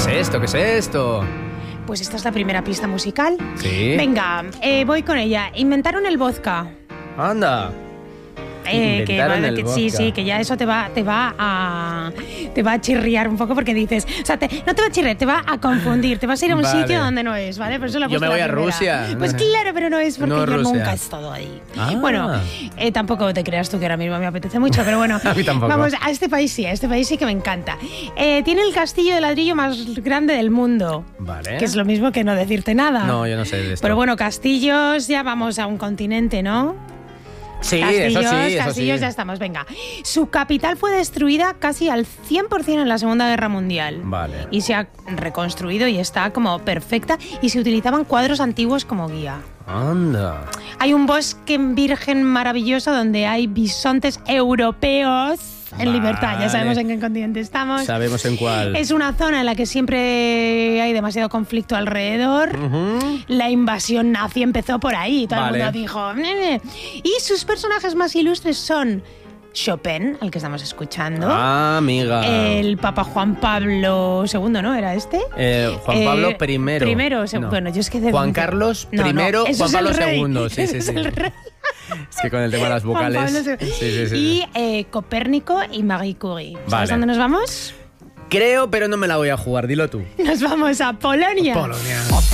es esto? ¿Qué es esto? Pues esta es la primera pista musical. Sí. Venga, voy con ella. Inventaron el vodka. Anda. Inventaron el vodka. Sí, que ya eso te va a chirriar un poco porque dices, o sea, no te va a chirriar, te va a confundir, te vas a ir a un sitio donde no es, ¿vale? Por eso Yo me voy a Rusia. Pues claro, pero no es porque No, yo Rusia. nunca he estado ahí. Ah. Bueno, tampoco te creas tú que ahora mismo me apetece mucho, pero bueno, A mí tampoco. vamos a este país sí que me encanta. Tiene el castillo de ladrillo más grande del mundo. Vale. Que es lo mismo que no decirte nada. No, yo no sé de esto. Pero bueno, castillos, ya vamos a un continente, ¿no? Sí, Castillos, eso sí. ya estamos, venga. Su capital fue destruida casi al 100% en la Segunda Guerra Mundial. Vale. Y se ha reconstruido y está como perfecta y se utilizaban cuadros antiguos como guía. Anda. Hay un bosque virgen maravilloso donde hay bisontes europeos en libertad. Ya sabemos en qué continente estamos. Sabemos en cuál. Es una zona en la que siempre hay demasiado conflicto alrededor. La invasión nazi empezó por ahí. Todo el mundo dijo... "Nene". Y sus personajes más ilustres son Chopin, al que estamos escuchando. Ah, amiga. El Papa Juan Pablo II, ¿no? ¿Era este? Juan Pablo I. Primero, No. bueno, yo es que... Juan Carlos I, Juan Pablo II. Sí, Ese sí, es sí. el rey. Es que con el tema de las vocales. Juan Pablo II. Sí. Y Copérnico y Marie Curie. ¿Sabes Vale. dónde nos vamos? Creo, pero no me la voy a jugar. Dilo tú. Nos vamos a Polonia. Polonia.